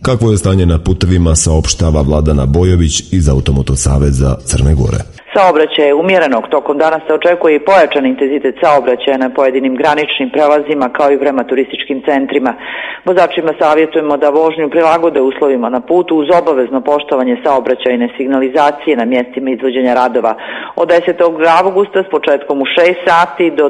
Kakvo je stanje na putevima, saopštava Vladana Bojović iz Automoto saveza Crne Gore. Saobraćaj je umjerenog. Tokom dana se očekuje i pojačan intenzitet saobraćaja na pojedinim graničnim prelazima kao i prema turističkim centrima. Vozačima savjetujemo da vožnju prilagode uslovima na putu uz obavezno poštovanje saobraćajne signalizacije na mjestima izvođenja radova. Od 10. avgusta s početkom u 6 sati do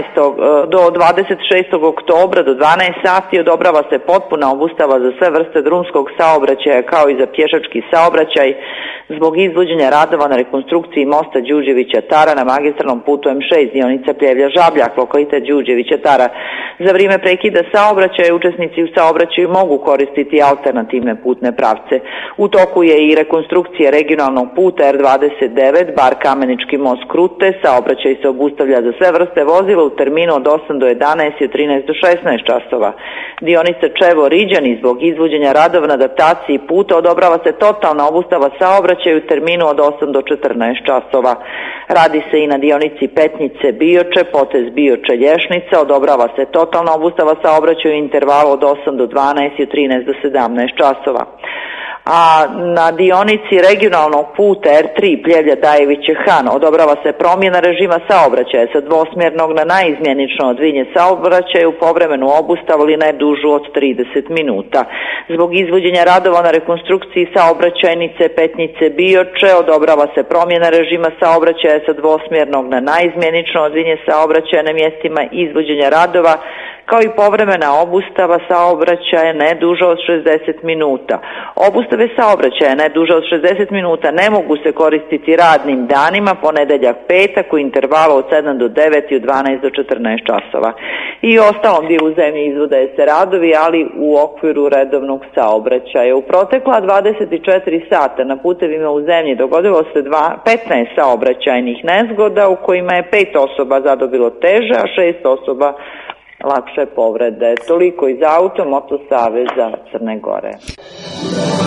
26. oktobra do 12 sati odobrava se potpuna obustava za sve vrste drumskog saobraćaja kao i za pješački saobraćaj zbog izvođenja radova na rekonstrukciji mosta Đurđevića-Tara na magistralnom putu M6 dionica Pljevlja-Žabljak, lokalitet Đurđevića-Tara. Za vrijeme prekida saobraćaja učesnici u saobraćaju mogu koristiti alternativne putne pravce. U toku je i rekonstrukcija regionalnog puta R29, bar Kamenički most Krute. Saobraćaj se obustavlja za sve vrste vozila u terminu od 8 do 11 i od 13 do 16 časova. Dionica Čevo-Riđani zbog izvođenja radova na adaptaciji puta odobrava se totalna obustava saobraćaja u terminu od 8 do 14 časova. Radi se i na dionici Petnice-Bioče, potez Bioče-Lješnica, odobrava se totalna obustava saobraćaja u intervalu od 8 do 12 i od 13 do 17 časova. A na dionici regionalnog puta R3 Pljevlja-Dajeviće-Han odobrava se promjena režima saobraćaja sa dvosmjernog na naizmjenično odvinje saobraćaja u povremenu obustavu ili ne dužu od 30 minuta. Zbog izvođenja radova na rekonstrukciji saobraćajnice Petnice-Bioče odobrava se promjena režima saobraćaja sa dvosmjernog na naizmjenično odvinje saobraćaja na mjestima izvođenja radova kao i povremena obustava saobraćaja ne duža od 60 minuta. Obustave saobraćaja ne duža od 60 minuta ne mogu se koristiti radnim danima, ponedjeljak, petak u intervalu od 7 do 9 i od 12 do 14 časova. I u ostalom dijelu zemlje izvode se radovi, ali u okviru redovnog saobraćaja. U protekla 24 sata na putevima u zemlji dogodilo se 15 saobraćajnih nezgoda u kojima je 5 osoba zadobilo teže, a 6 osoba lakše povrede. Toliko iz Automoto saveza Crne Gore.